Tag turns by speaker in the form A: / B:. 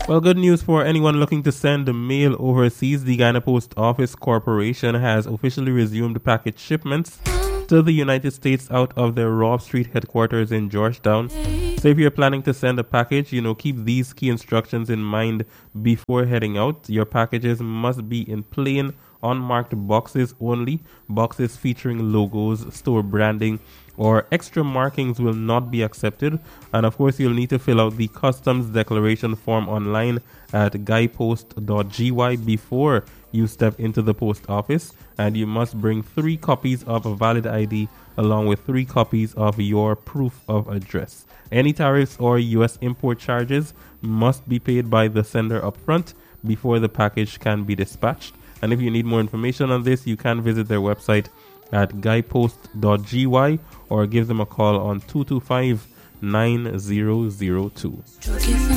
A: Well, good news for anyone looking to send the mail overseas. The Guyana Post Office Corporation has officially resumed package shipments to the United States out of their Robb Street headquarters in Georgetown. So if you're planning to send a package, keep these key instructions in mind before heading out. Your packages must be in plain, unmarked boxes only. Boxes featuring logos, store branding, or extra markings will not be accepted. And of course, you'll need to fill out the customs declaration form online at guypost.gy before you step into the post office. And you must bring 3 copies of a valid ID along with 3 copies of your proof of address. Any tariffs or U.S. import charges must be paid by the sender upfront before the package can be dispatched. And if you need more information on this, you can visit their website at guypost.gy or give them a call on 225-9002.